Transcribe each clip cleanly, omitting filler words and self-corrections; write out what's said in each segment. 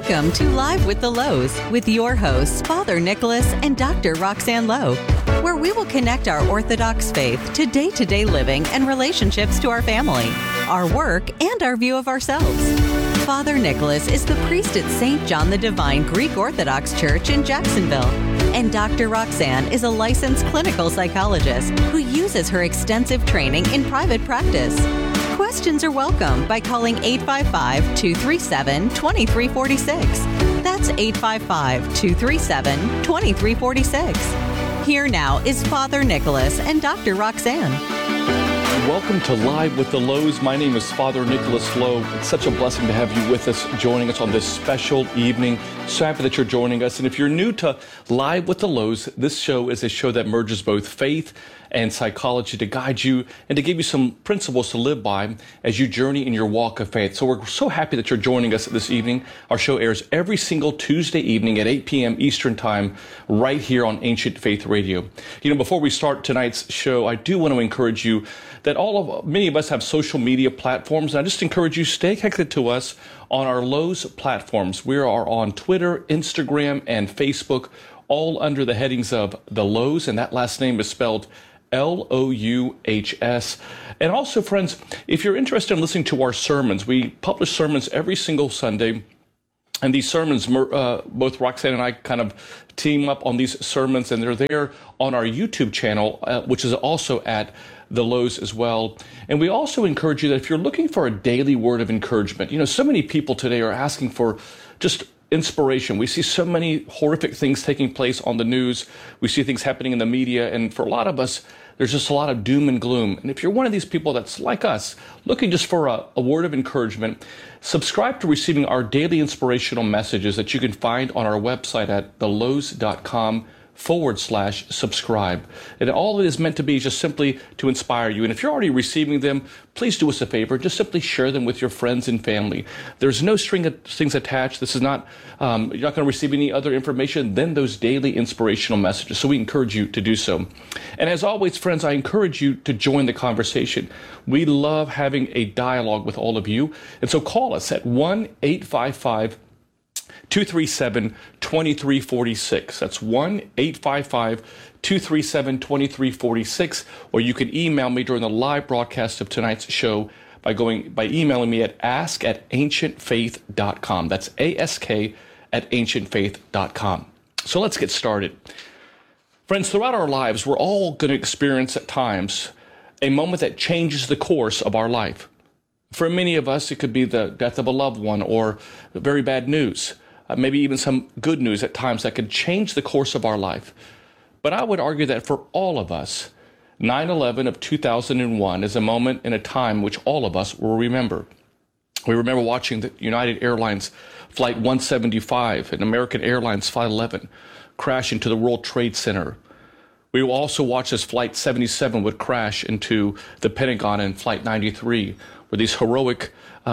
Welcome to Live with the Lows with your hosts, Father Nicholas and Dr. Roxanne Lowe, where we will connect our Orthodox faith to day-to-day living and relationships to our family, our work, and our view of ourselves. Father Nicholas is the priest at St. John the Divine Greek Orthodox Church in Jacksonville, and Dr. Roxanne is a licensed clinical psychologist who uses her extensive training in private practice. Questions are welcome by calling 855-237-2346. That's 855-237-2346. Here now is Father Nicholas and Dr. Roxanne. Welcome to Live with the Lows. My name is Father Nicholas Lowe. It's such a blessing to have you with us, joining us on this special evening. So happy that you're joining us. And if you're new to Live with the Lows, this show is a show that merges both faith and psychology to guide you and to give you some principles to live by as you journey in your walk of faith. So we're so happy that you're joining us this evening. Our show airs every single Tuesday evening at 8 p.m. Eastern Time right here on Ancient Faith Radio. You know, before we start tonight's show, I do want to encourage you that many of us have social media platforms, and I just encourage you stay connected to us on our Lowe's platforms. We are on Twitter, Instagram, and Facebook, all under the headings of The Lowe's, and that last name is spelled Louhs. And also, friends, if you're interested in listening to our sermons, we publish sermons every single Sunday. And these sermons, both Roxanne and I kind of team up on these sermons, and they're there on our YouTube channel, which is also at The Lowe's as well. And we also encourage you that if you're looking for a daily word of encouragement, you know, so many people today are asking for just inspiration. We see so many horrific things taking place on the news. We see things happening in the media. And for a lot of us, there's just a lot of doom and gloom. And if you're one of these people that's like us, looking just for a word of encouragement, subscribe to receiving our daily inspirational messages that you can find on our website at thelowes.com/subscribe. And all it is meant to be is just simply to inspire you. And if you're already receiving them, please do us a favor. Just simply share them with your friends and family. There's no strings attached. This is not, you're not going to receive any other information than those daily inspirational messages. So we encourage you to do so. And as always, friends, I encourage you to join the conversation. We love having a dialogue with all of you. And so call us at 1-855-237-2346. That's 1-855-237-2346. Or you can email me during the live broadcast of tonight's show by emailing me at ask@ancientfaith.com. That's ask@ancientfaith.com. So let's get started. Friends, throughout our lives, we're all going to experience at times a moment that changes the course of our life. For many of us, it could be the death of a loved one or very bad news. Maybe even some good news at times that could change the course of our life. But I would argue that for all of us, 9/11 of 2001 is a moment in a time which all of us will remember. We remember watching the United Airlines Flight 175 and American Airlines Flight 11 crash into the World Trade Center. We will also watch as Flight 77 would crash into the Pentagon in Flight 93, where these heroic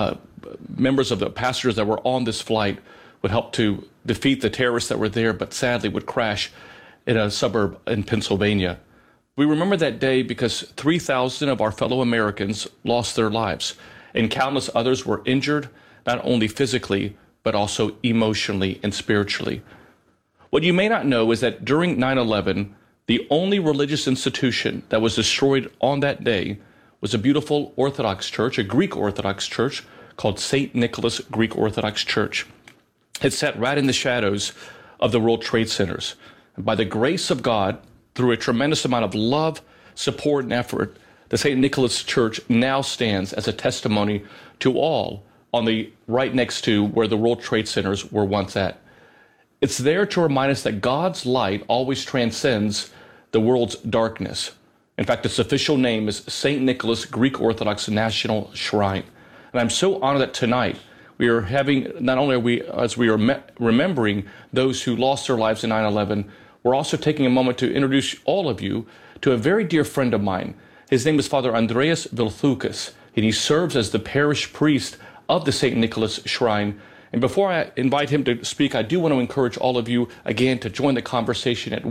members of the passengers that were on this flight would help to defeat the terrorists that were there, but sadly would crash in a suburb in Pennsylvania. We remember that day because 3,000 of our fellow Americans lost their lives, and countless others were injured, not only physically, but also emotionally and spiritually. What you may not know is that during 9/11, the only religious institution that was destroyed on that day was a beautiful Orthodox church, a Greek Orthodox church called St. Nicholas Greek Orthodox Church. It sat right in the shadows of the World Trade Centers. And by the grace of God, through a tremendous amount of love, support, and effort, the St. Nicholas Church now stands as a testimony to all on the right next to where the World Trade Centers were once at. It's there to remind us that God's light always transcends the world's darkness. In fact, its official name is St. Nicholas Greek Orthodox National Shrine. And I'm so honored that tonight we are having, not only are we, as we are remembering those who lost their lives in 9/11, we're also taking a moment to introduce all of you to a very dear friend of mine. His name is Father Andreas Vilthoukas, and he serves as the parish priest of the St. Nicholas Shrine. And before I invite him to speak, I do want to encourage all of you, again, to join the conversation at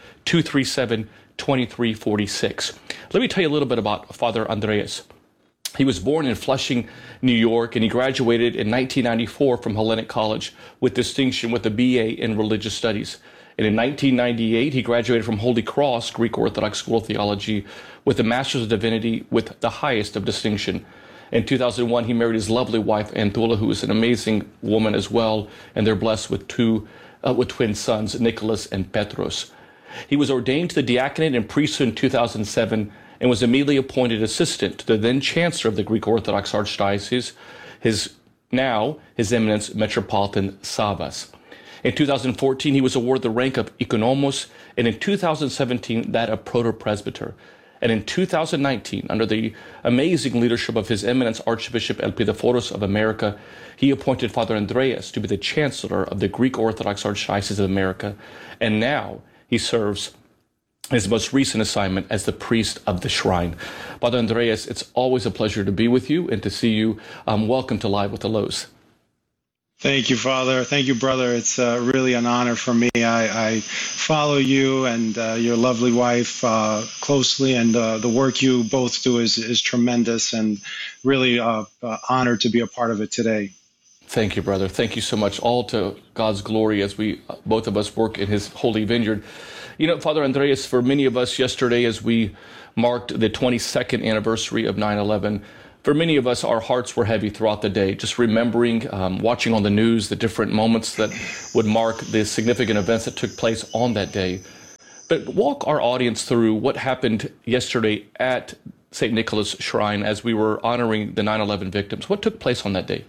1-855-237-2346. Let me tell you a little bit about Father Andreas. He was born in Flushing, New York, and he graduated in 1994 from Hellenic College with distinction with a BA in Religious Studies. And in 1998, he graduated from Holy Cross Greek Orthodox School of Theology with a Master's of Divinity with the highest of distinction. In 2001, he married his lovely wife, Anthula, who is an amazing woman as well, and they're blessed with twin sons, Nicholas and Petros. He was ordained to the diaconate and priesthood in 2007 and was immediately appointed assistant to the then chancellor of the Greek Orthodox Archdiocese, His Eminence Metropolitan Savas. In 2014, he was awarded the rank of Economos, and in 2017, that of Protopresbyter. And in 2019, under the amazing leadership of His Eminence Archbishop Elpidophoros of America, he appointed Father Andreas to be the chancellor of the Greek Orthodox Archdiocese of America, and now he serves his most recent assignment as the priest of the shrine. Father Andreas, it's always a pleasure to be with you and to see you. Welcome to Live with the Lowe's. Thank you, Father. Thank you, brother. It's really an honor for me. I follow you and your lovely wife closely, and the work you both do is tremendous, and really honored to be a part of it today. Thank you, brother. Thank you so much. All to God's glory as we, both of us, work in His holy vineyard. You know, Father Andreas, for many of us yesterday, as we marked the 22nd anniversary of 9/11, for many of us, our hearts were heavy throughout the day, just remembering, watching on the news, the different moments that would mark the significant events that took place on that day. But walk our audience through what happened yesterday at St. Nicholas Shrine as we were honoring the 9/11 victims. What took place on that day?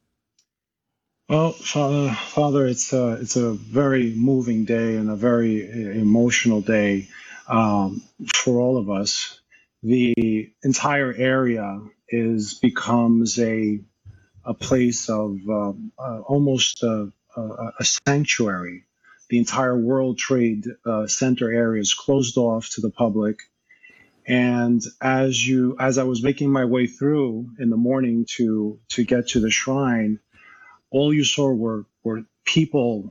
Well, Father, it's a very moving day and a very emotional day for all of us. The entire area becomes a place of almost a sanctuary. The entire World Trade Center area is closed off to the public. And as I was making my way through in the morning to get to the shrine, all you saw were people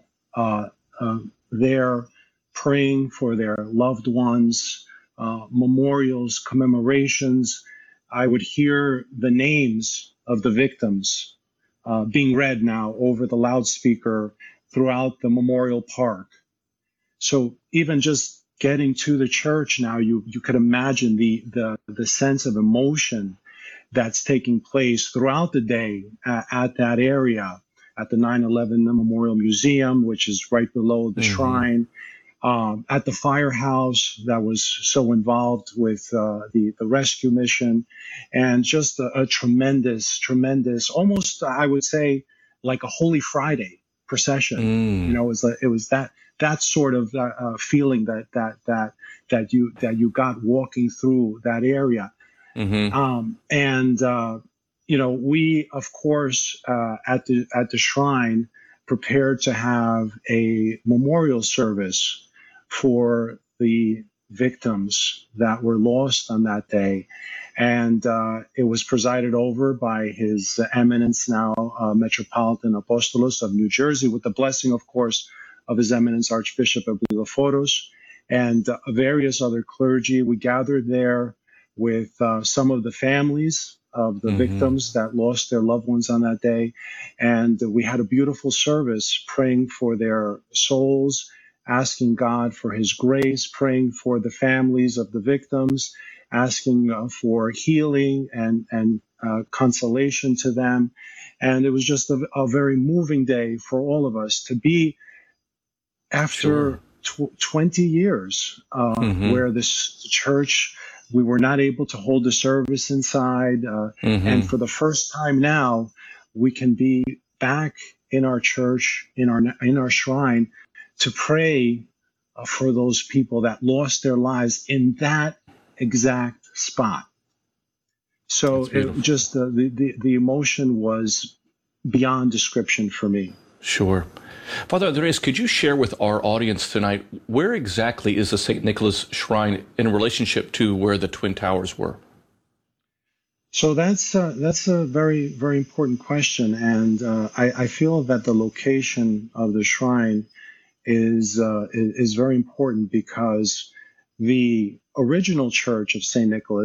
there praying for their loved ones, memorials, commemorations. I would hear the names of the victims being read now over the loudspeaker throughout the memorial park. So even just getting to the church now, you could imagine the sense of emotion that's taking place throughout the day at that area, at the 9/11 Memorial Museum, which is right below the shrine, at the firehouse that was so involved with the rescue mission, and just a tremendous, almost I would say like a Holy Friday procession. You know, it was that sort of feeling that you got walking through that area. You know, we, of course, at the shrine prepared to have a memorial service for the victims that were lost on that day. And it was presided over by His Eminence now Metropolitan Apostolos of New Jersey, with the blessing, of course, of His Eminence Archbishop Elpidophoros and various other clergy. We gathered there with some of the families of the victims that lost their loved ones on that day. And we had a beautiful service praying for their souls, asking God for His grace, praying for the families of the victims, asking for healing and consolation to them. And it was just a very moving day for all of us to be after 20 years where this church, we were not able to hold the service inside. And for the first time now, we can be back in our church, in our shrine, to pray for those people that lost their lives in that exact spot. So it just the emotion was beyond description for me. Sure. Father Andreas, could you share with our audience tonight, where exactly is the St. Nicholas Shrine in relationship to where the Twin Towers were? So that's a very, very important question. And I feel that the location of the shrine is very important because the original church of St. Nicholas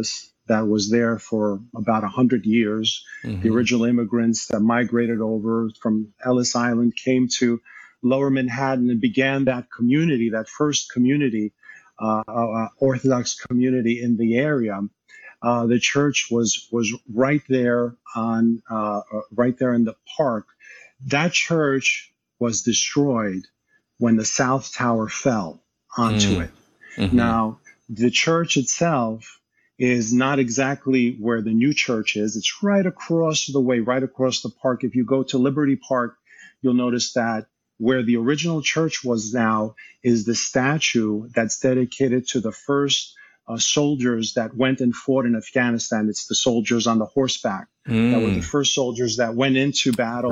that was there for about 100 years. The original immigrants that migrated over from Ellis Island came to Lower Manhattan and began that community, that first community, Orthodox community in the area. The church was right there right there in the park. That church was destroyed when the South Tower fell onto it. Now, the church itself is not exactly where the new church is. It's right across the way, right across the park. If you go to Liberty Park, you'll notice that where the original church was now is the statue that's dedicated to the first soldiers that went and fought in Afghanistan. It's the soldiers on the horseback that were the first soldiers that went into battle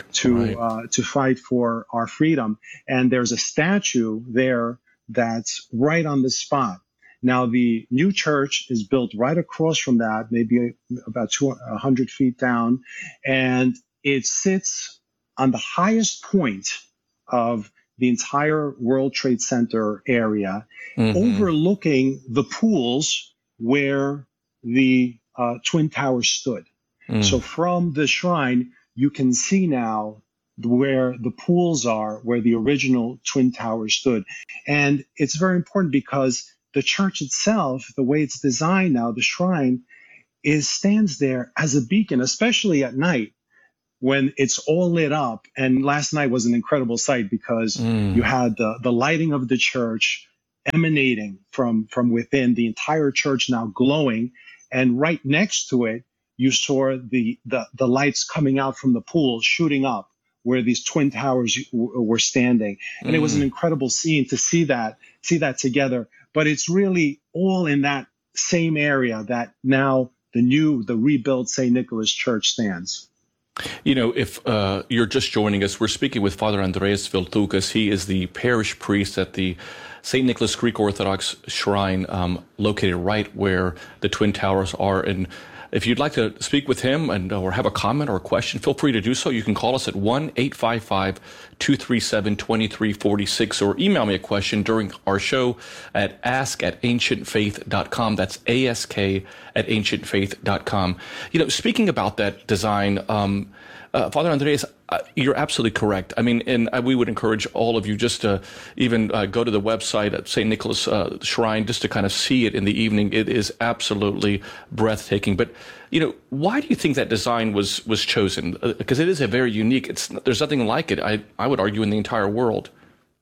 to fight for our freedom. And there's a statue there that's right on the spot. Now, the new church is built right across from that, maybe about 100 feet down, and it sits on the highest point of the entire World Trade Center area, overlooking the pools where the Twin Towers stood. So from the shrine, you can see now where the pools are, where the original Twin Towers stood. And it's very important because the church itself, the way it's designed now, the shrine, stands there as a beacon, especially at night when it's all lit up. And last night was an incredible sight because you had the lighting of the church emanating from within, the entire church now glowing. And right next to it, you saw the lights coming out from the pool, shooting up where these Twin Towers were standing. And it was an incredible scene to see that together. But it's really all in that same area that now the rebuilt St. Nicholas Church stands. You know, if you're just joining us, we're speaking with Father Andreas Viltukas. He is the parish priest at the St. Nicholas Greek Orthodox Shrine, located right where the Twin Towers are. And if you'd like to speak with him or have a comment or a question, feel free to do so. You can call us at 1-855-237-2346 or email me a question during our show at ask@ancientfaith.com. That's ask@ancientfaith.com. You know, speaking about that design, Father Andreas, you're absolutely correct. I mean, and we would encourage all of you just to even go to the website at St. Nicholas Shrine just to kind of see it in the evening. It is absolutely breathtaking. But, you know, why do you think that design was chosen? Because it is a very unique, there's nothing like it, I would argue, in the entire world.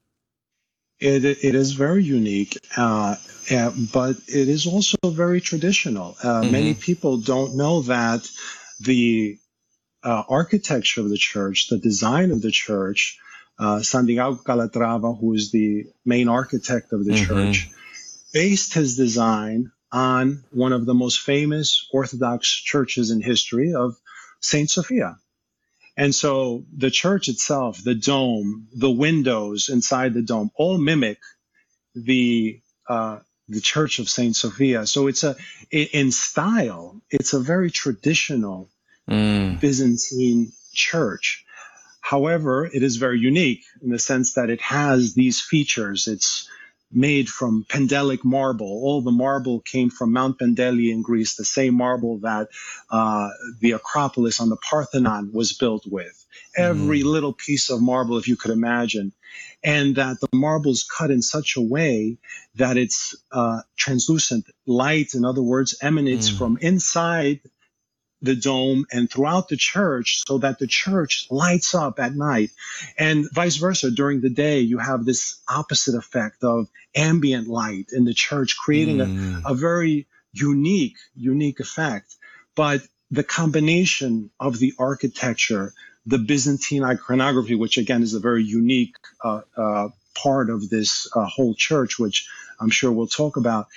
It is very unique, but it is also very traditional. Many people don't know that the architecture of the church, the design of the church, Santiago Calatrava, who is the main architect of the church, based his design on one of the most famous Orthodox churches in history of St. Sophia. And so the church itself, the dome, the windows inside the dome, all mimic the Church of St. Sophia. So in style, it's a very traditional Byzantine church. However, it is very unique in the sense that it has these features. It's made from Pendelic marble. All the marble came from Mount Pendeli in Greece, the same marble that the Acropolis on the Parthenon was built with. Every little piece of marble, if you could imagine. And that the marble is cut in such a way that it's translucent. Light, in other words, emanates from inside the dome and throughout the church so that the church lights up at night. And vice versa, during the day, you have this opposite effect of ambient light in the church, creating a very unique effect. But the combination of the architecture, the Byzantine iconography, which again is a very unique part of this whole church, which I'm sure we'll talk about,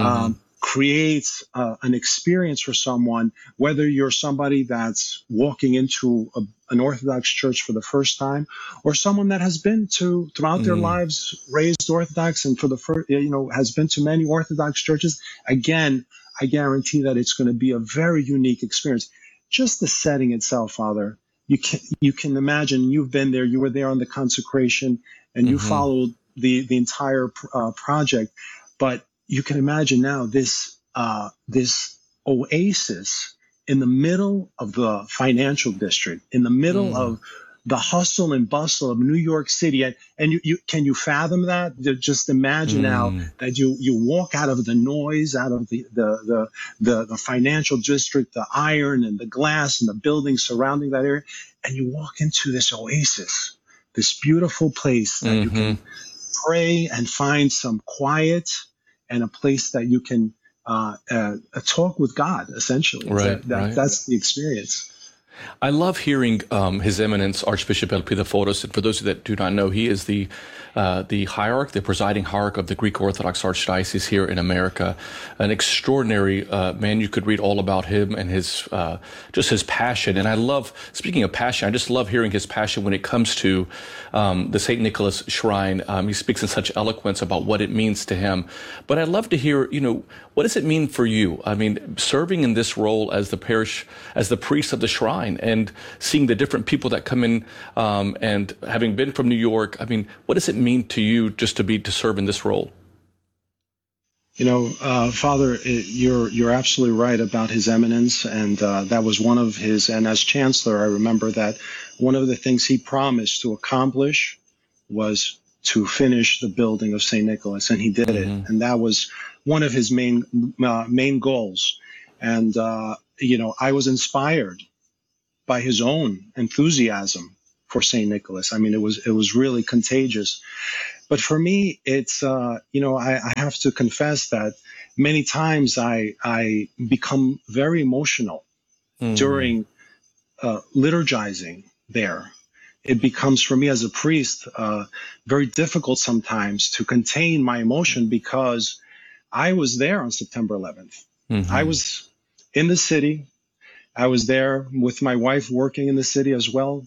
creates an experience for someone, whether you're somebody that's walking into an Orthodox church for the first time, or someone that has been to throughout their lives raised Orthodox and for the first, has been to many Orthodox churches. Again, I guarantee that it's going to be a very unique experience. Just the setting itself, Father. You can imagine, you've been there, you were there on the consecration, and you followed the entire project, but you can imagine now this oasis in the middle of the financial district, in the middle of the hustle and bustle of New York City. And you can you fathom that? Just imagine now that you walk out of the noise, out of the financial district, the iron and the glass and the buildings surrounding that area, and you walk into this oasis, this beautiful place that you can pray and find some quiet and a place that you can talk with God, essentially. Right, That's the experience. I love hearing His Eminence Archbishop Elpidiaforos, and for those that do not know, he is the hierarch, the presiding hierarch of the Greek Orthodox Archdiocese here in America. An extraordinary man. You could read all about him and his just his passion. And I love, speaking of passion, I just love hearing his passion when it comes to the St. Nicholas Shrine. He speaks in such eloquence about what it means to him. But I'd love to hear, what does it mean for you? I mean, serving in this role as the priest of the shrine, and seeing the different people that come in, and having been from New York, I mean, what does it mean to you just to serve in this role? Father, you're absolutely right about His Eminence, and that was one of his. And as Chancellor, I remember that one of the things he promised to accomplish was to finish the building of St. Nicholas, and he did it. And that was one of his main goals. And I was inspired by his own enthusiasm for St. Nicholas. I mean, it was really contagious. But for me, it's I have to confess that many times I become very emotional during liturgizing there. It becomes, for me as a priest, very difficult sometimes to contain my emotion, because I was there on September 11th. I was in the city. I was there with my wife working in the city as well.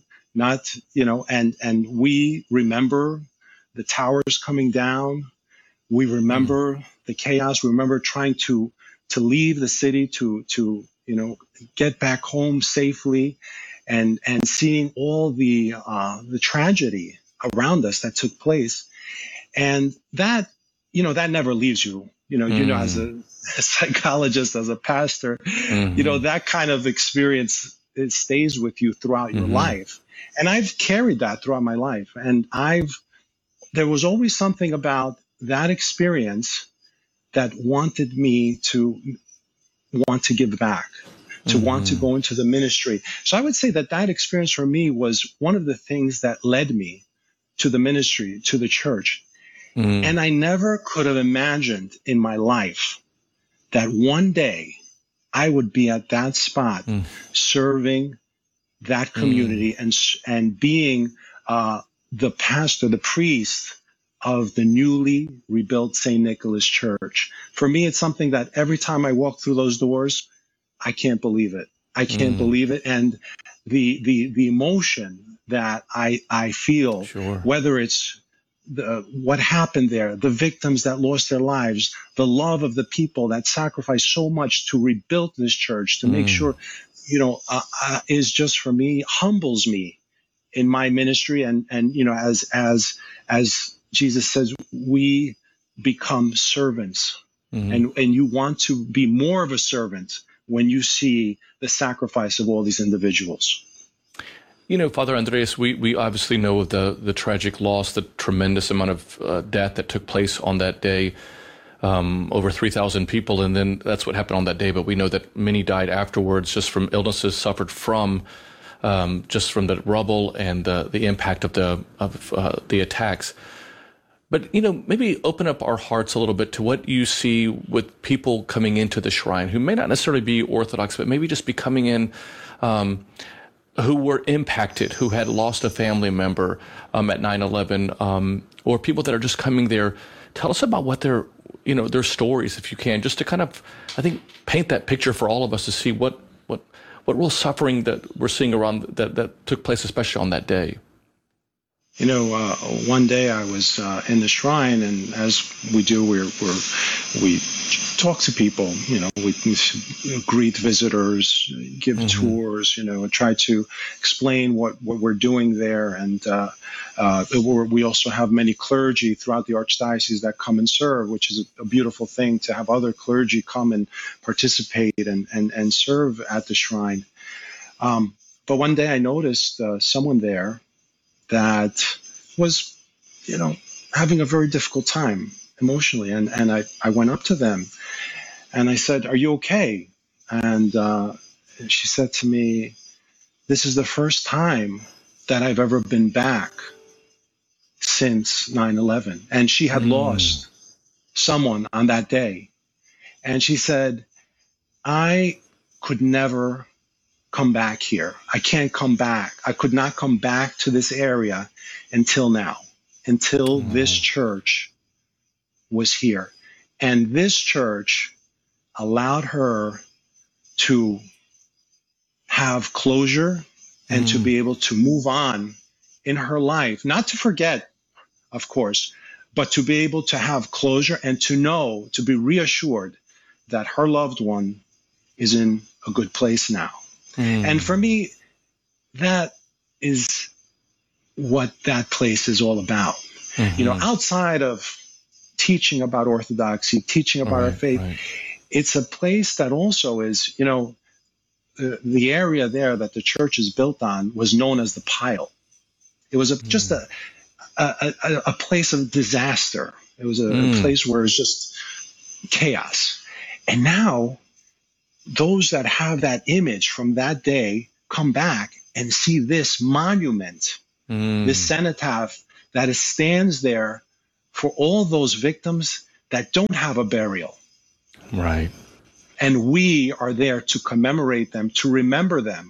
And we remember the towers coming down. We remember the chaos. We remember trying to leave the city to get back home safely, and seeing all the tragedy around us that took place. And that never leaves you. As a psychologist, as a pastor, that kind of experience, it stays with you throughout your life. And I've carried that throughout my life. And there was always something about that experience that wanted me to want to give back, to want to go into the ministry. So I would say that experience for me was one of the things that led me to the ministry, to the church. And I never could have imagined in my life that one day I would be at that spot serving that community and being the pastor, the priest of the newly rebuilt St. Nicholas Church. For me, it's something that every time I walk through those doors, I can't believe it. I can't believe it. And the emotion that I feel, whether it's what happened there, the victims that lost their lives, the love of the people that sacrificed so much to rebuild this church, to make sure, is just, for me, humbles me in my ministry. And as Jesus says, we become servants, and you want to be more of a servant when you see the sacrifice of all these individuals. Father Andreas, we obviously know of the tragic loss, the tremendous amount of death that took place on that day, over 3,000 people, and then that's what happened on that day. But we know that many died afterwards, just from illnesses suffered from just from the rubble and the impact of the attacks. But maybe open up our hearts a little bit to what you see with people coming into the shrine who may not necessarily be Orthodox, but maybe just be coming in, who were impacted, who had lost a family member at 9/11, or people that are just coming there. Tell us about what their stories, if you can, just to kind of, I think, paint that picture for all of us to see what real suffering that we're seeing around that took place, especially on that day. One day I was in the shrine, and as we do, we talk to people. We greet visitors, give tours. And try to explain what we're doing there. And we also have many clergy throughout the archdiocese that come and serve, which is a beautiful thing to have other clergy come and participate and serve at the shrine. But one day I noticed someone there that was, having a very difficult time emotionally. And I went up to them and I said, "Are you okay?" And she said to me, "This is the first time that I've ever been back since 9/11." And she had lost someone on that day. And she said, "I could never come back here. I can't come back. I could not come back to this area until now, until this church was here." And this church allowed her to have closure and to be able to move on in her life, not to forget, of course, but to be able to have closure and to know, to be reassured that her loved one is in a good place now. And for me, that is what that place is all about. Outside of teaching about Orthodoxy, teaching about our faith, it's a place that also is, the area there that the church is built on was known as the Pile. It was just a place of disaster. It was a place where it was just chaos. And now those that have that image from that day come back and see this monument, this cenotaph that stands there for all those victims that don't have a burial. Right. And we are there to commemorate them, to remember them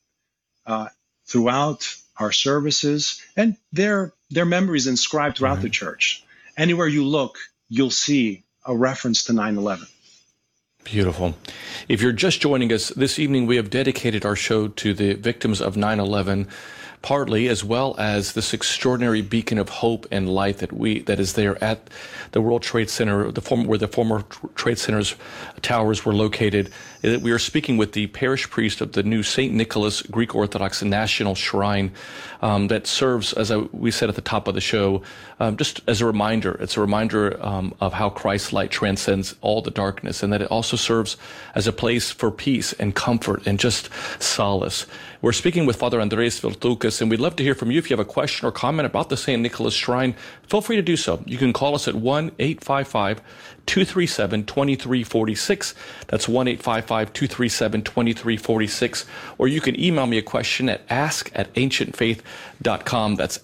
throughout our services, and their memories inscribed throughout the church. Anywhere you look, you'll see a reference to 9/11. Beautiful. If you're just joining us this evening, we have dedicated our show to the victims of 9/11, partly as well as this extraordinary beacon of hope and light that is there at the World Trade Center, where the former Trade Center's towers were located. We are speaking with the parish priest of the new St. Nicholas Greek Orthodox National Shrine that serves, as we said at the top of the show, just as a reminder. It's a reminder of how Christ's light transcends all the darkness, and that it also serves as a place for peace and comfort and just solace. We're speaking with Father Andres Viltukas, and we'd love to hear from you. If you have a question or comment about the St. Nicholas Shrine, feel free to do so. You can call us at 1-855-237-2346. That's 1-855-237-2346. Or you can email me a question at ask@ancientfaith.com. That's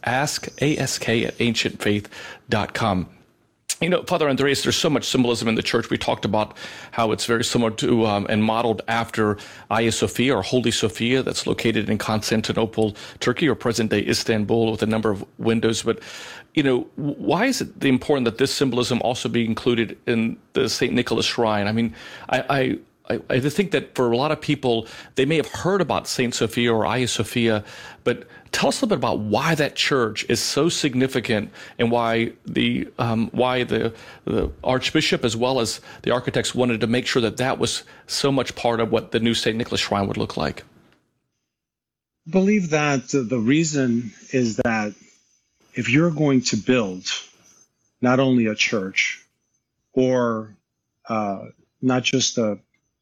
ask@ancientfaith.com. Father Andres, there's so much symbolism in the church. We talked about how it's very similar to and modeled after Hagia Sophia or Holy Sophia that's located in Constantinople, Turkey, or present-day Istanbul with a number of windows. But, why is it important that this symbolism also be included in the St. Nicholas Shrine? I mean, I think that for a lot of people, they may have heard about St. Sophia or Hagia Sophia, but tell us a little bit about why that church is so significant and why the Archbishop as well as the architects wanted to make sure that was so much part of what the new St. Nicholas Shrine would look like. I believe that the reason is that if you're going to build not only a church or not just a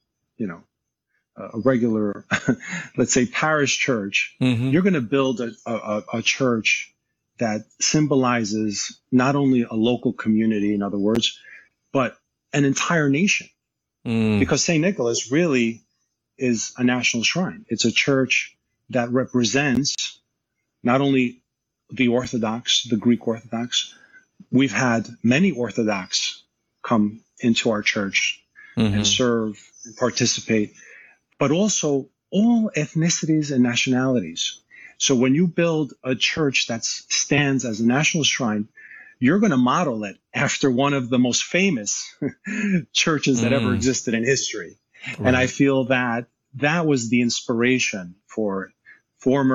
regular, let's say, parish church, you're going to build a church that symbolizes not only a local community, in other words, but an entire nation. Because St. Nicholas really is a national shrine. It's a church that represents not only the Orthodox, the Greek Orthodox. We've had many Orthodox come into our church and serve and participate, but also all ethnicities and nationalities. So when you build a church that stands as a national shrine, you're going to model it after one of the most famous churches that ever existed in history. Right. And I feel that was the inspiration for former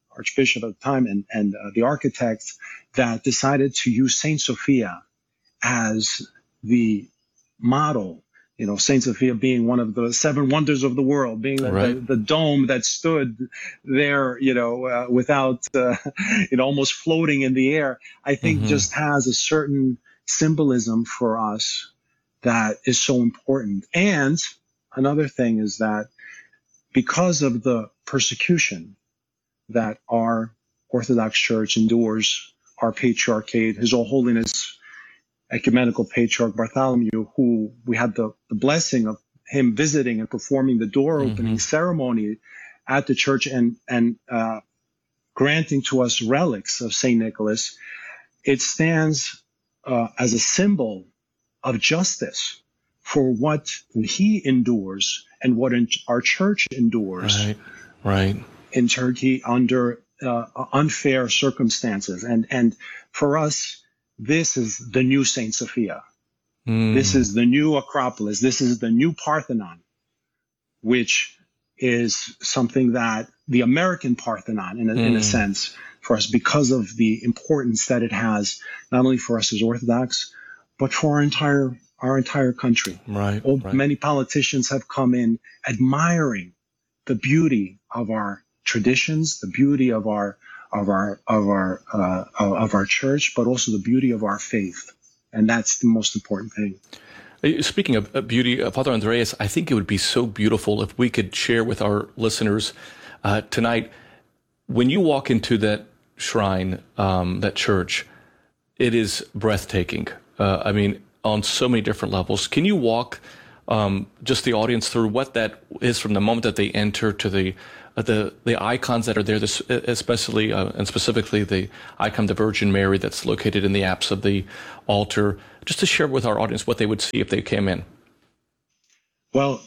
archbishop at the time and the architect that decided to use Saint Sophia as the model. Saint Sophia being one of the seven wonders of the world, being the dome that stood there, without, almost floating in the air, I think just has a certain symbolism for us that is so important. And another thing is that because of the persecution that our Orthodox Church endures, our patriarchate, His All Holiness Ecumenical Patriarch Bartholomew, who we had the blessing of him visiting and performing the door opening ceremony at the church and granting to us relics of St. Nicholas, it stands as a symbol of justice for what he endures and what our church endures in Turkey under unfair circumstances. And for us, this is the new Saint Sophia. This is the new Acropolis. This is the new Parthenon, which is something that the American Parthenon, in a sense, for us, because of the importance that it has, not only for us as Orthodox, but for our entire country. Many politicians have come in admiring the beauty of our traditions, the beauty of our church, but also the beauty of our faith, and that's the most important thing. Speaking of beauty, Father Andreas, I think it would be so beautiful if we could share with our listeners tonight. When you walk into that shrine, that church, it is breathtaking. On so many different levels. Can you walk just the audience through what that is from the moment that they enter to the icons that are there, especially and specifically the icon of the Virgin Mary that's located in the apse of the altar, just to share with our audience what they would see if they came in? Well,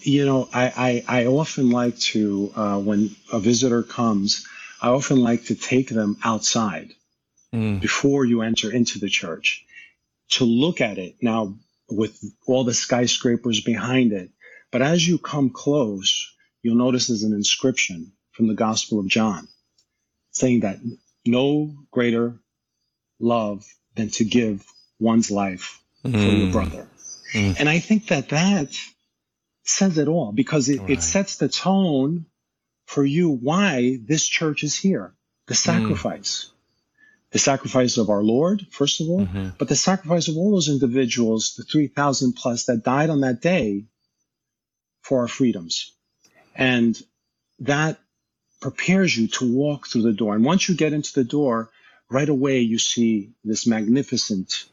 I often like to, when a visitor comes, I often like to take them outside before you enter into the church to look at it now with all the skyscrapers behind it. But as you come close, you'll notice there's an inscription from the Gospel of John saying that no greater love than to give one's life for your brother. And I think that says it all, because it sets the tone for you why this church is here. The sacrifice. The sacrifice of our Lord, first of all, but the sacrifice of all those individuals, the 3,000 plus that died on that day for our freedoms. And that prepares you to walk through the door. And once you get into the door, right away you see this magnificent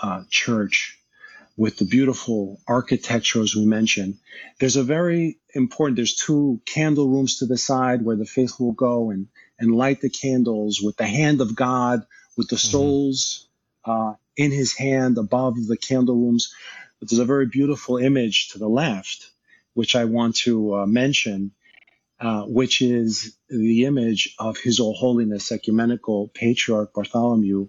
church with the beautiful architecture, as we mentioned. There's there's two candle rooms to the side where the faithful will go and light the candles with the hand of God, with the souls in his hand above the candle rooms. But there's a very beautiful image to the left, which I want to mention, which is the image of His All Holiness Ecumenical Patriarch Bartholomew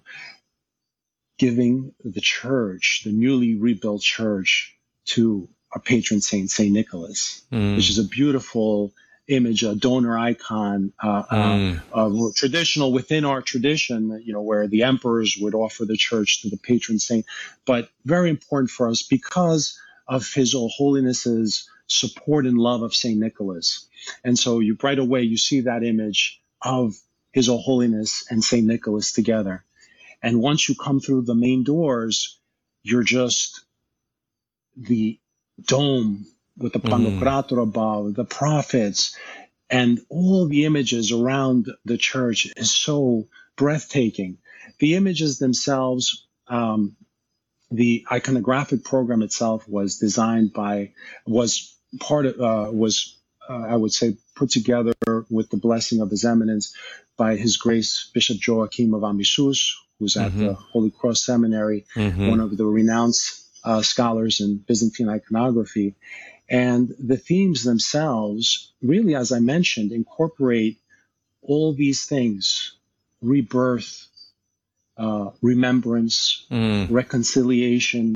giving the church, the newly rebuilt church, to our patron saint, St. Nicholas, which is a beautiful image, a donor icon, traditional within our tradition, where the emperors would offer the church to the patron saint, but very important for us because of His All Holiness's support and love of St. Nicholas. And so right away you see that image of His All Holiness and St. Nicholas together. And once you come through the main doors, you're just the dome with the Pantocrator above, the prophets, and all the images around the church is so breathtaking. The images themselves, the iconographic program itself was I would say, put together with the blessing of His Eminence by His Grace Bishop Joachim of Amisus, who's at the Holy Cross Seminary, one of the renowned scholars in Byzantine iconography. And the themes themselves, really, as I mentioned, incorporate all these things: rebirth, remembrance, reconciliation,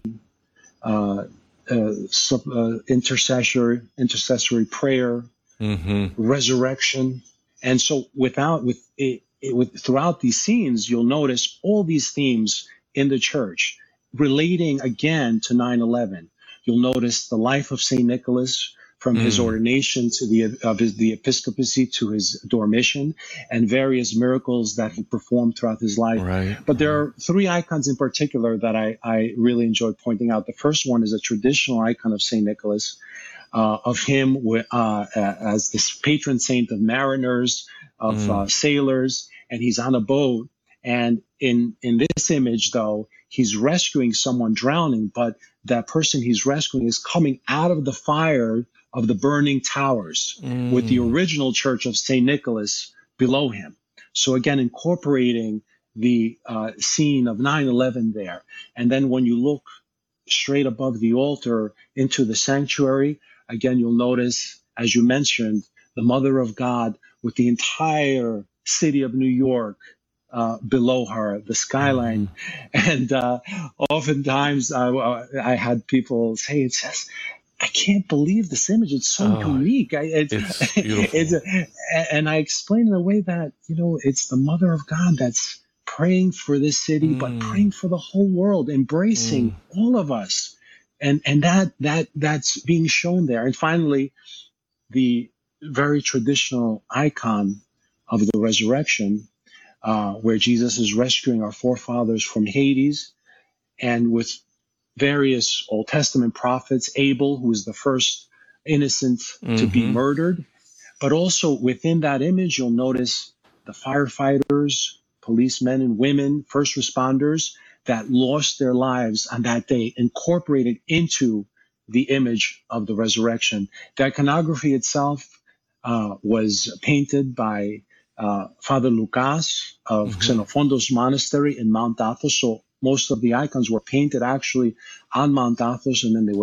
intercessory prayer, resurrection. And so throughout these scenes, you'll notice all these themes in the church relating again to 9/11. You'll notice the life of St. Nicholas from his ordination to the episcopacy to his dormition, and various miracles that he performed throughout his life. Right. But there are three icons in particular that I really enjoyed pointing out. The first one is a traditional icon of St. Nicholas, of him as this patron saint of mariners, of sailors, and he's on a boat. And in this image, though, he's rescuing someone drowning, but that person he's rescuing is coming out of the fire of the burning towers with the original church of St. Nicholas below him. So again, incorporating the scene of 9/11 there. And then when you look straight above the altar into the sanctuary, again, you'll notice, as you mentioned, the Mother of God with the entire city of New York below her, the skyline. And oftentimes I had people say, it says, I can't believe this image. It's so unique. It's beautiful. And I explain in a way that, it's the Mother of God that's praying for this city, but praying for the whole world, embracing all of us. And that's being shown there. And finally, the very traditional icon of the resurrection, where Jesus is rescuing our forefathers from Hades, and with various Old Testament prophets, Abel, who is the first innocent to be murdered. But also within that image, you'll notice the firefighters, policemen and women, first responders that lost their lives on that day, incorporated into the image of the resurrection. The iconography itself was painted by Father Lucas of Xenofondos Monastery in Mount Athos. So most of the icons were painted actually on Mount Athos, and then they were